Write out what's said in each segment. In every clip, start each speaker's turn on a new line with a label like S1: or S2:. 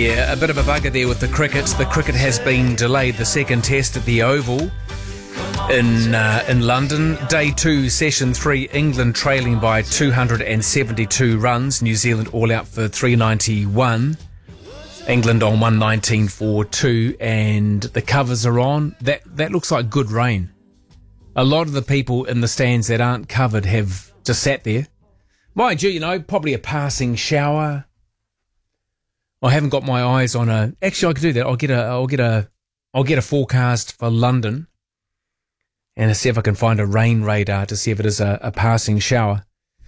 S1: Yeah, a bit of a bugger there with the cricket. The cricket has been delayed. The second test at the Oval in London. Day 2, Session 3, England trailing by 272 runs. New Zealand all out for 391. England on 119 for 2, and the covers are on. That looks like good rain. A lot of the people in the stands that aren't covered have just sat there. Mind you, probably a passing shower. I haven't got my eyes on a. Actually, I could do that. I'll get a forecast for London, and see if I can find a rain radar to see if it is a passing shower.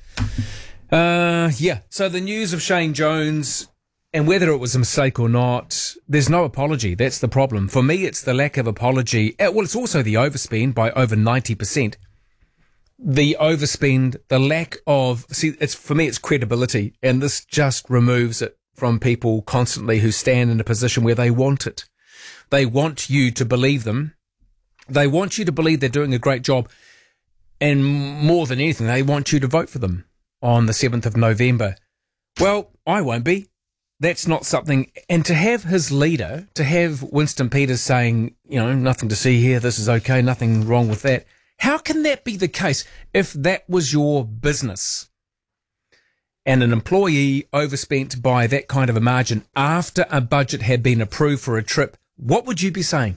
S1: Yeah. So the news of Shane Jones, and whether it was a mistake or not, there's no apology. That's the problem. For me, it's the lack of apology. Well, it's also the overspend by over 90%. The overspend, the lack of. For me, it's credibility, and this just removes it from people constantly who stand in a position where they want it. They want you to believe them. They want you to believe they're doing a great job. And more than anything, they want you to vote for them on the 7th of November. Well, I won't be. That's not something. And to have his leader, to have Winston Peters saying, nothing to see here, this is okay, nothing wrong with that. How can that be the case if that was your business? And an employee overspent by that kind of a margin after a budget had been approved for a trip, what would you be saying?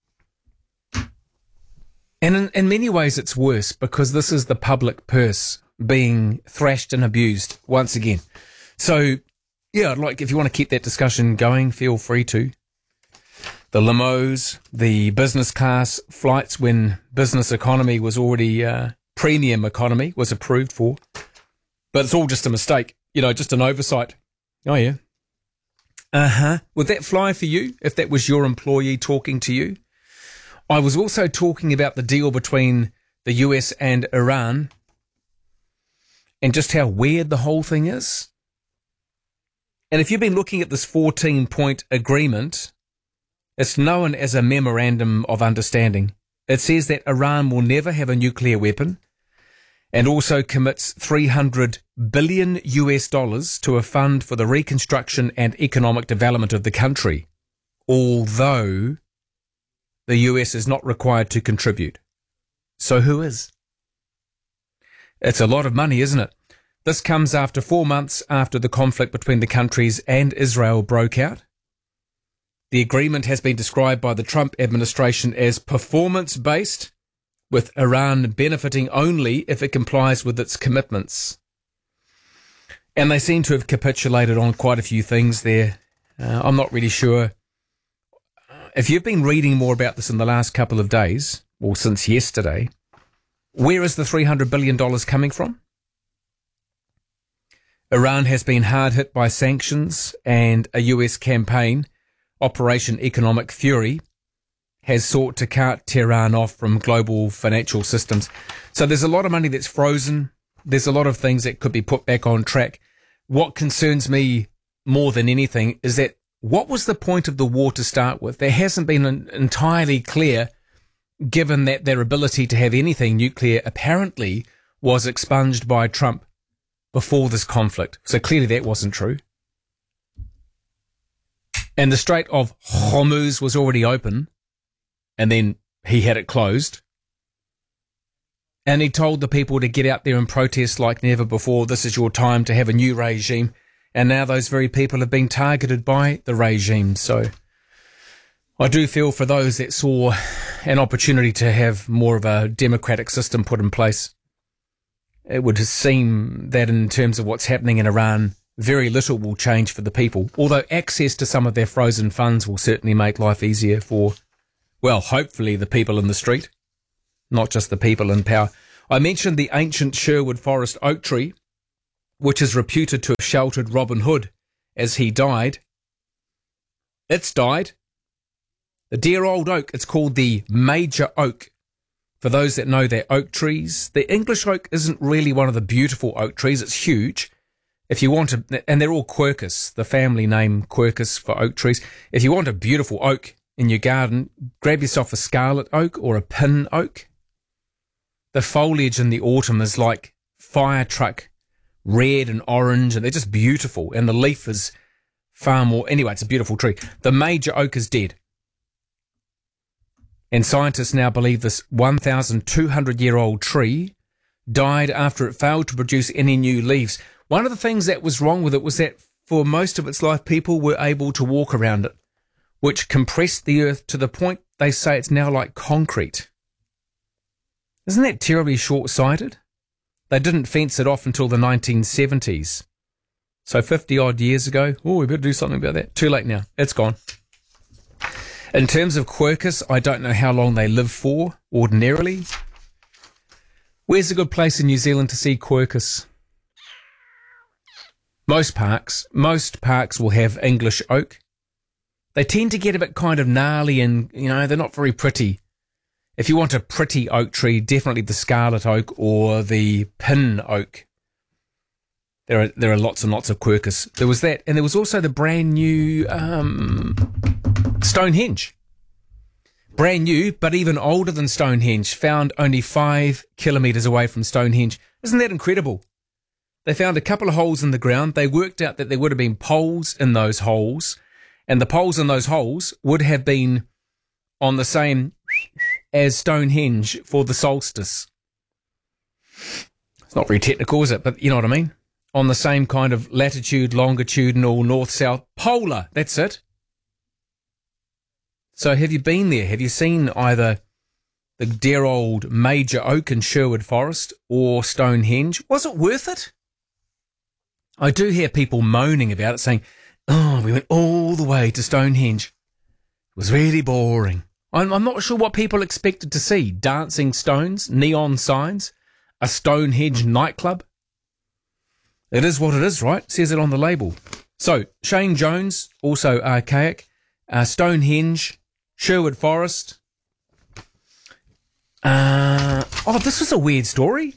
S1: And in many ways it's worse, because this is the public purse being thrashed and abused once again. So, yeah, if you want to keep that discussion going, feel free to. The limos, the business class flights when business economy was already, premium economy was approved for. But it's all just a mistake, just an oversight. Oh, yeah. Would that fly for you if that was your employee talking to you? I was also talking about the deal between the US and Iran and just how weird the whole thing is. And if you've been looking at this 14-point agreement, it's known as a Memorandum of Understanding. It says that Iran will never have a nuclear weapon, and also commits $300 billion to a fund for the reconstruction and economic development of the country, although the US is not required to contribute. So who is? It's a lot of money, isn't it? This comes after 4 months after the conflict between the countries and Israel broke out. The agreement has been described by the Trump administration as performance-based, with Iran benefiting only if it complies with its commitments. And they seem to have capitulated on quite a few things there. I'm not really sure. If you've been reading more about this in the last couple of days, or since yesterday, where is the $300 billion coming from? Iran has been hard hit by sanctions, and a US campaign, Operation Economic Fury, has sought to cut Tehran off from global financial systems. So there's a lot of money that's frozen. There's a lot of things that could be put back on track. What concerns me more than anything is that what was the point of the war to start with? There hasn't been entirely clear, given that their ability to have anything nuclear apparently was expunged by Trump before this conflict. So clearly that wasn't true. And the Strait of Hormuz was already open, and then he had it closed. And he told the people to get out there and protest like never before. This is your time to have a new regime. And now those very people have been targeted by the regime. So I do feel for those that saw an opportunity to have more of a democratic system put in place. It would seem that in terms of what's happening in Iran, very little will change for the people. Although access to some of their frozen funds will certainly make life easier for, well, hopefully the people in the street, not just the people in power. I mentioned the ancient Sherwood Forest oak tree, which is reputed to have sheltered Robin Hood as he died. It's died. The dear old oak, it's called the major oak. For those that know their oak trees, the English oak isn't really one of the beautiful oak trees. It's huge. If you want to, and they're all quercus, the family name quercus for oak trees. If you want a beautiful oak in your garden, grab yourself a scarlet oak or a pin oak. The foliage in the autumn is like fire truck red and orange, and they're just beautiful. And the leaf is far more. Anyway, it's a beautiful tree. The major oak is dead. And scientists now believe this 1,200-year-old tree died after it failed to produce any new leaves. One of the things that was wrong with it was that for most of its life, people were able to walk around it, which compressed the earth to the point they say it's now like concrete. Isn't that terribly short-sighted? They didn't fence it off until the 1970s. So 50-odd years ago, we better do something about that. Too late now. It's gone. In terms of Quercus, I don't know how long they live for ordinarily. Where's a good place in New Zealand to see Quercus? Most parks will have English oak. They tend to get a bit kind of gnarly and, they're not very pretty. If you want a pretty oak tree, definitely the scarlet oak or the pin oak. There are lots and lots of Quercus. There was that, and there was also the brand new Stonehenge. Brand new, but even older than Stonehenge, found only 5 kilometres away from Stonehenge. Isn't that incredible? They found a couple of holes in the ground. They worked out that there would have been poles in those holes, and the poles in those holes would have been on the same as Stonehenge for the solstice. It's not very technical, is it? But you know what I mean? On the same kind of latitude, longitudinal, north-south, polar, that's it. So have you been there? Have you seen either the dear old major oak in Sherwood Forest or Stonehenge? Was it worth it? I do hear people moaning about it, saying, we went all the way to Stonehenge. It was really boring. I'm not sure what people expected to see. Dancing stones, neon signs, a Stonehenge nightclub. It is what it is, right? Says it on the label. So, Shane Jones, also archaic. Stonehenge, Sherwood Forest. This was a weird story.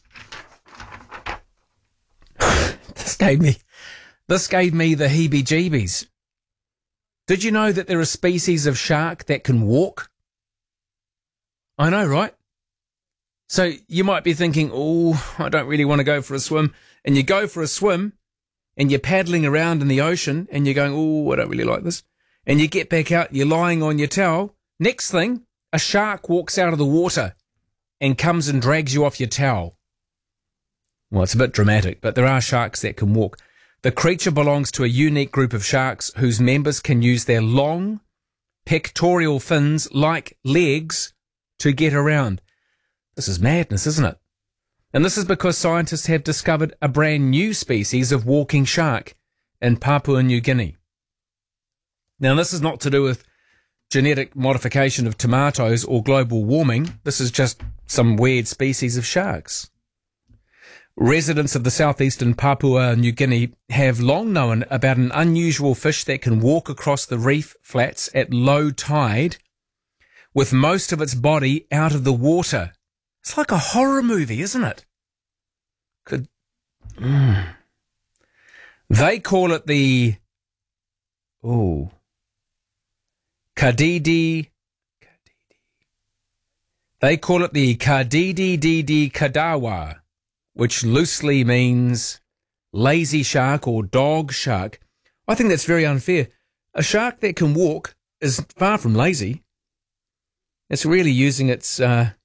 S1: This gave me the heebie-jeebies. Did you know that there are species of shark that can walk? I know, right? So you might be thinking, I don't really want to go for a swim. And you go for a swim and you're paddling around in the ocean and you're going, I don't really like this. And you get back out, you're lying on your towel. Next thing, a shark walks out of the water and comes and drags you off your towel. Well, it's a bit dramatic, but there are sharks that can walk. The creature belongs to a unique group of sharks whose members can use their long pectoral fins like legs to get around. This is madness, isn't it? And this is because scientists have discovered a brand new species of walking shark in Papua New Guinea. Now, this is not to do with genetic modification of tomatoes or global warming. This is just some weird species of sharks. Residents of the southeastern Papua New Guinea have long known about an unusual fish that can walk across the reef flats at low tide with most of its body out of the water. It's like a horror movie, isn't it? They call it the Kadidi. They call it the Kadidi Didi Kadawa, which loosely means lazy shark or dog shark. I think that's very unfair. A shark that can walk is far from lazy. It's really using its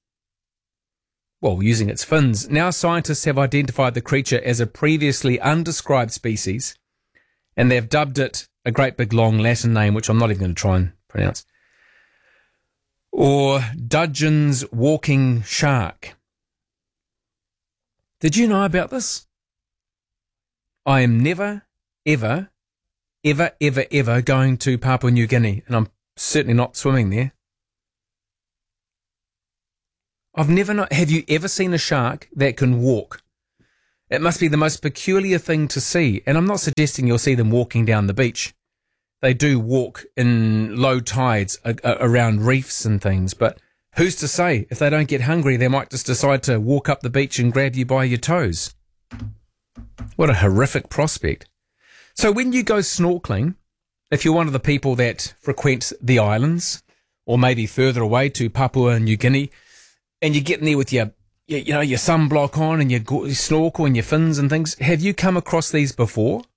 S1: fins. Now scientists have identified the creature as a previously undescribed species, and they've dubbed it a great big long Latin name, which I'm not even going to try and pronounce, or Dudgeon's walking shark. Did you know about this? I am never, ever, ever, ever, ever going to Papua New Guinea, and I'm certainly not swimming there. Have you ever seen a shark that can walk? It must be the most peculiar thing to see, and I'm not suggesting you'll see them walking down the beach. They do walk in low tides around reefs and things, but who's to say? If they don't get hungry, they might just decide to walk up the beach and grab you by your toes. What a horrific prospect. So when you go snorkeling, if you're one of the people that frequent the islands, or maybe further away to Papua New Guinea, and you're getting there with your sunblock on and your snorkel and your fins and things, have you come across these before?